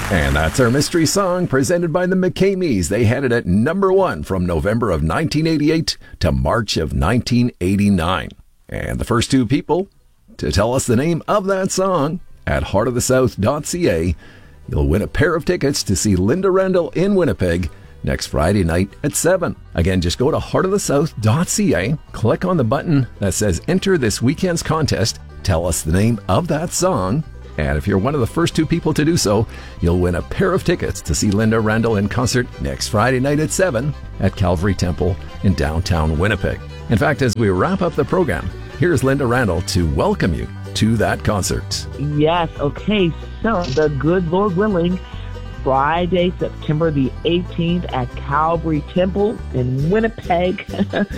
And that's our mystery song presented by the McCameys. They had it at number 1 from November of 1988 to March of 1989. And the first 2 people to tell us the name of that song at heartofthesouth.ca, you'll win a pair of tickets to see Linda Randall in Winnipeg next Friday night at 7. Again, just go to heartofthesouth.ca, click on the button that says enter this weekend's contest, tell us the name of that song, and if you're one of the first 2 people to do so, you'll win a pair of tickets to see Linda Randall in concert next Friday night at 7 at Calvary Temple in downtown Winnipeg. In fact, as we wrap up the program, here's Linda Randall to welcome you to that concert. Yes, okay, so the good Lord willing, Friday, September the 18th at Calvary Temple in Winnipeg,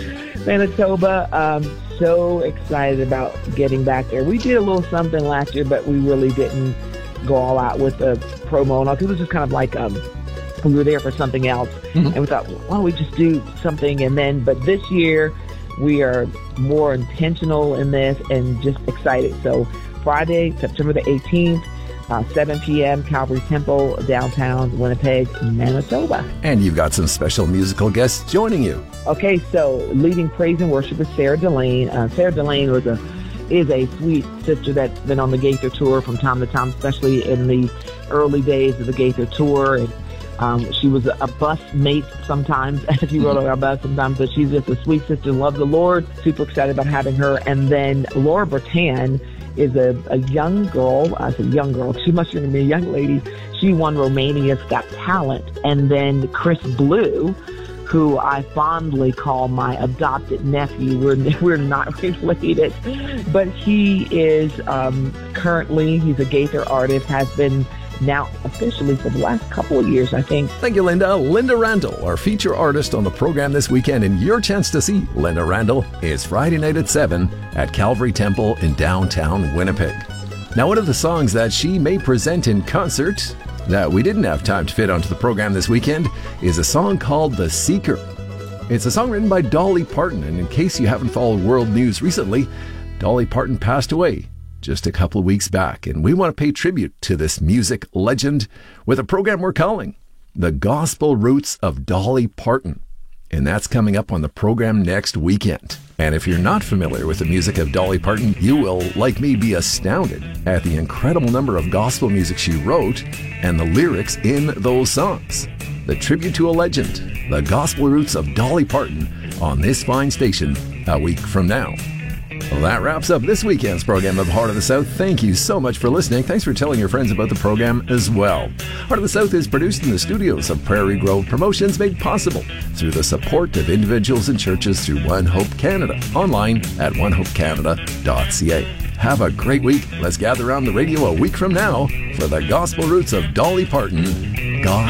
Manitoba. So excited about getting back there. We did a little something last year, but we really didn't go all out with the promo and all, because it was just kind of like we were there for something else. And we thought, why don't we just do something? But this year we are more intentional in this and just excited. So Friday, September the 18th, 7 p.m., Calvary Temple, downtown Winnipeg, Manitoba. And you've got some special musical guests joining you. Okay, so leading praise and worship is Sarah Delane. Sarah Delane is a sweet sister that's been on the Gaither Tour from time to time, especially in the early days of the Gaither Tour. And she was a bus mate sometimes, if you rode on our bus sometimes, but she's just a sweet sister, loves the Lord. Super excited about having her. And then Laura Bertan is a young girl. I said young girl. She must be a young lady. She won Romania's Got Talent. And then Chris Blue, who I fondly call my adopted nephew. We're not related, but he is currently, he's a Gaither artist, has been now officially for the last couple of years, I think. Thank you, Linda. Linda Randall, our feature artist on the program this weekend, and your chance to see Linda Randall is Friday night at 7 at Calvary Temple in downtown Winnipeg. Now, one of the songs that she may present in concert that we didn't have time to fit onto the program this weekend is a song called The Seeker. It's a song written by Dolly Parton, and in case you haven't followed world news recently, Dolly Parton passed away just a couple of weeks back, and we want to pay tribute to this music legend with a program we're calling The Gospel Roots of Dolly Parton, and that's coming up on the program next weekend. And if you're not familiar with the music of Dolly Parton, you will, like me, be astounded at the incredible number of gospel music she wrote and the lyrics in those songs. The tribute to a legend, The Gospel Roots of Dolly Parton, on this fine station a week from now. Well, that wraps up this weekend's program of Heart of the South. Thank you so much for listening. Thanks for telling your friends about the program as well. Heart of the South is produced in the studios of Prairie Grove Promotions, made possible through the support of individuals and churches through One Hope Canada, online at onehopecanada.ca. Have a great week. Let's gather around the radio a week from now for the Gospel Roots of Dolly Parton. God